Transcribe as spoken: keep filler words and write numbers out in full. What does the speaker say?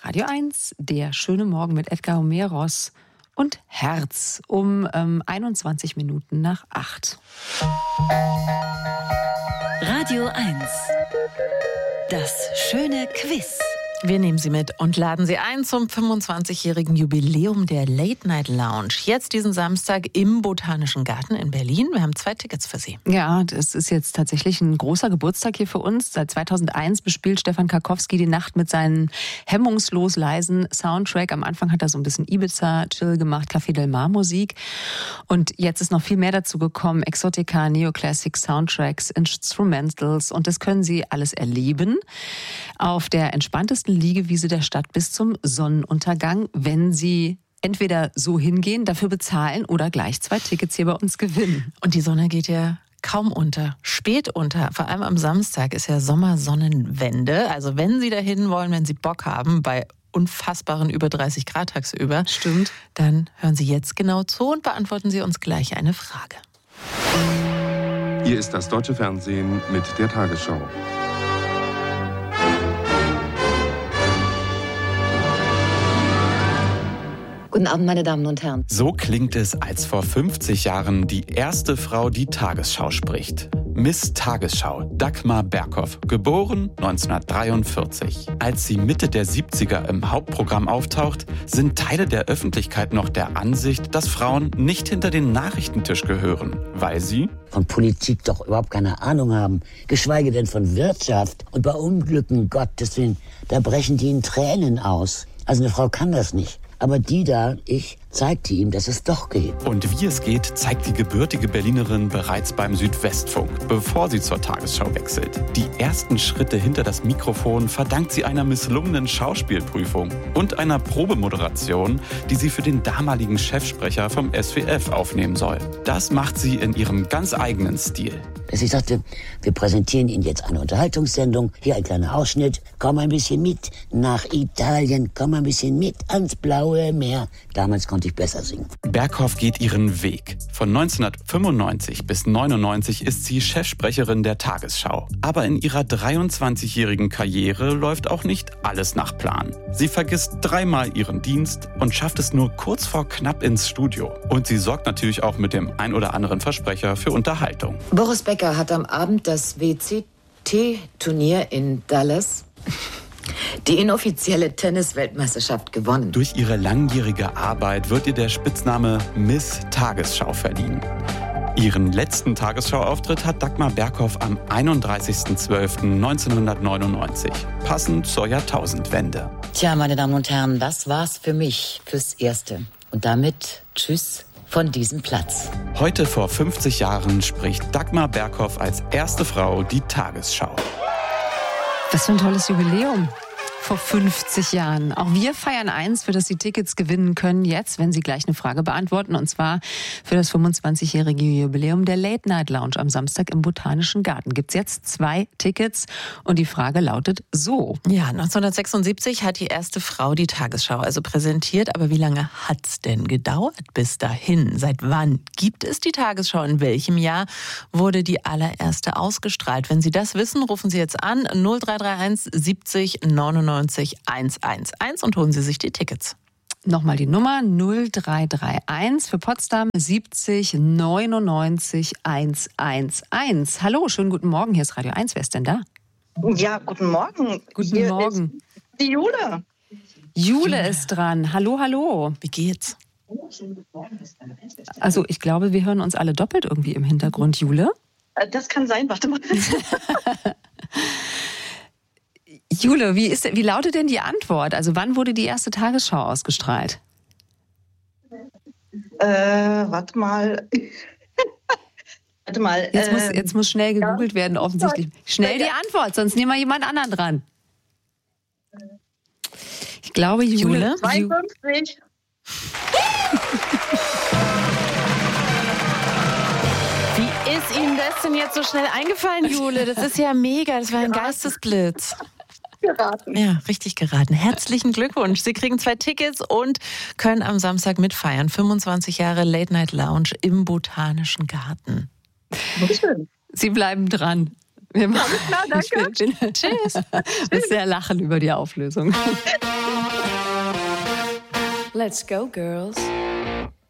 Radio eins, der schöne Morgen mit Edgar Homeros und Herz um ähm, einundzwanzig Minuten nach acht. Radio eins, das schöne Quiz. Wir nehmen Sie mit und laden Sie ein zum fünfundzwanzigjährigen Jubiläum der Late Night Lounge. Jetzt diesen Samstag im Botanischen Garten in Berlin. Wir haben zwei Tickets für Sie. Ja, das ist jetzt tatsächlich ein großer Geburtstag hier für uns. Seit zweitausendeins bespielt Stefan Karkowski die Nacht mit seinem hemmungslos leisen Soundtrack. Am Anfang hat er so ein bisschen Ibiza-Chill gemacht, Café Del Mar Musik. Und jetzt ist noch viel mehr dazu gekommen. Exotica, Neoclassic Soundtracks, Instrumentals. Und das können Sie alles erleben auf der entspanntesten Liegewiese der Stadt bis zum Sonnenuntergang, wenn Sie entweder so hingehen, dafür bezahlen oder gleich zwei Tickets hier bei uns gewinnen. Und die Sonne geht ja kaum unter, spät unter. Vor allem am Samstag ist ja Sommersonnenwende. Also wenn Sie dahin wollen, wenn Sie Bock haben, bei unfassbaren über dreißig Grad tagsüber, stimmt, dann hören Sie jetzt genau zu und beantworten Sie uns gleich eine Frage. Hier ist das deutsche Fernsehen mit der Tagesschau. Guten Abend, meine Damen und Herren. So klingt es, als vor fünfzig Jahren die erste Frau die Tagesschau spricht. Miss Tagesschau, Dagmar Berghoff, geboren neunzehnhundertdreiundvierzig. Als sie Mitte der siebziger im Hauptprogramm auftaucht, sind Teile der Öffentlichkeit noch der Ansicht, dass Frauen nicht hinter den Nachrichtentisch gehören, weil sie von Politik doch überhaupt keine Ahnung haben, geschweige denn von Wirtschaft. Und bei Unglücken, Gottes Willen, da brechen die in Tränen aus. Also eine Frau kann das nicht. Aber die da, ich, zeigte ihm, dass es doch geht. Und wie es geht, zeigt die gebürtige Berlinerin bereits beim Südwestfunk, bevor sie zur Tagesschau wechselt. Die ersten Schritte hinter das Mikrofon verdankt sie einer misslungenen Schauspielprüfung und einer Probemoderation, die sie für den damaligen Chefsprecher vom S W F aufnehmen soll. Das macht sie in ihrem ganz eigenen Stil. Dass ich sagte, wir präsentieren Ihnen jetzt eine Unterhaltungssendung, hier ein kleiner Ausschnitt, komm ein bisschen mit nach Italien, komm ein bisschen mit ans blaue Meer. Damals konnte ich besser singen. Berghoff geht ihren Weg. Von neunzehnhundertfünfundneunzig bis neunundneunzig ist sie Chefsprecherin der Tagesschau. Aber in ihrer dreiundzwanzigjährigen Karriere läuft auch nicht alles nach Plan. Sie vergisst dreimal ihren Dienst und schafft es nur kurz vor knapp ins Studio. Und sie sorgt natürlich auch mit dem ein oder anderen Versprecher für Unterhaltung. Boris Becker hat am Abend das W C T-Turnier in Dallas, die inoffizielle Tennis-Weltmeisterschaft, gewonnen. Durch ihre langjährige Arbeit wird ihr der Spitzname Miss Tagesschau verliehen. Ihren letzten Tagesschauauftritt hat Dagmar Berghoff am einunddreißigsten zwölften neunzehnhundertneunundneunzig, passend zur Jahrtausendwende. Tja, meine Damen und Herren, das war's für mich fürs Erste. Und damit tschüss von diesem Platz. Heute vor fünfzig Jahren spricht Dagmar Berghoff als erste Frau die Tagesschau. Was für ein tolles Jubiläum. Vor fünfzig Jahren. Auch wir feiern eins, für das Sie Tickets gewinnen können jetzt, wenn Sie gleich eine Frage beantworten. Und zwar für das fünfundzwanzigjährige Jubiläum der Late Night Lounge am Samstag im Botanischen Garten. Gibt's jetzt zwei Tickets und die Frage lautet so. Ja, neunzehnhundertsechsundsiebzig hat die erste Frau die Tagesschau also präsentiert. Aber wie lange hat's denn gedauert bis dahin? Seit wann gibt es die Tagesschau? In welchem Jahr wurde die allererste ausgestrahlt? Wenn Sie das wissen, rufen Sie jetzt an null drei drei eins siebzig neunundneunzig hundertelf und holen Sie sich die Tickets. Nochmal die Nummer null drei drei eins für Potsdam siebzig neunundneunzig hundertelf. Hallo, schönen guten Morgen, hier ist Radio eins. Wer ist denn da? Ja, guten Morgen. Guten hier Morgen. Ist die Jule. Jule ist dran. Hallo, hallo. Wie geht's? Also ich glaube, wir hören uns alle doppelt irgendwie im Hintergrund, Jule. Das kann sein, warte mal. Jule, wie, ist, wie lautet denn die Antwort? Also wann wurde die erste Tagesschau ausgestrahlt? Äh, warte mal. warte mal. Jetzt, äh, muss, jetzt muss schnell gegoogelt ja. werden, offensichtlich. Schnell die Antwort, sonst nehmen wir jemand anderen dran. Ich glaube, Jule... Jule? zweiundfünfzig. Wie ist Ihnen das denn jetzt so schnell eingefallen, Jule? Das ist ja mega, das war ein Geistesblitz. Geraten. Ja, richtig geraten. Herzlichen Glückwunsch. Sie kriegen zwei Tickets und können am Samstag mitfeiern. fünfundzwanzig Jahre Late Night Lounge im Botanischen Garten. Schön. Sie bleiben dran. Wir machen, klar, danke. Ich bin, tschüss. Bis sehr lachen über die Auflösung. Let's go, girls.